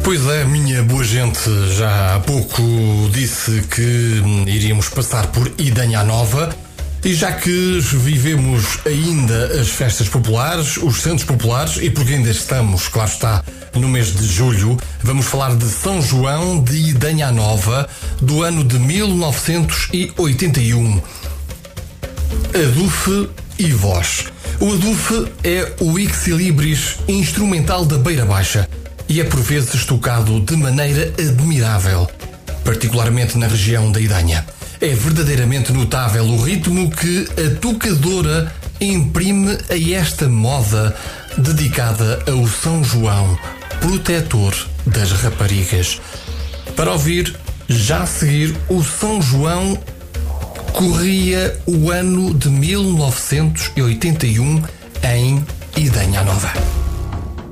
Pois é, minha boa gente, já há pouco disse que iríamos passar por Idanha Nova. E já que vivemos ainda as festas populares, os santos populares, e porque ainda estamos, claro está, no mês de julho, vamos falar de São João de Idanha Nova, do ano de 1981. Adufe e voz. O adufe é o ex-libris instrumental da Beira Baixa e é por vezes tocado de maneira admirável, particularmente na região da Idanha. É verdadeiramente notável o ritmo que a tocadora imprime a esta moda dedicada ao São João, protetor das raparigas. Para ouvir, já a seguir, o São João corria o ano de 1981 em Idanha Nova.